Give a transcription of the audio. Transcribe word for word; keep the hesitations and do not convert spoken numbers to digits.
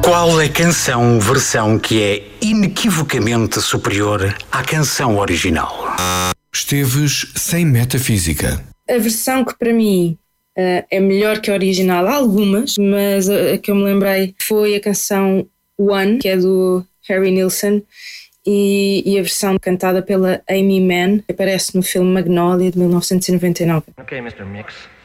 Qual a canção versão que é inequivocamente superior à canção original? Esteves sem metafísica. A versão que para mim uh, é melhor que a original, há algumas, mas a, a que eu me lembrei foi a canção One, que é do Harry Nilsson, e, e a versão cantada pela Amy Mann, que aparece no filme Magnolia de mil novecentos e noventa e nove. Ok, mister Mix.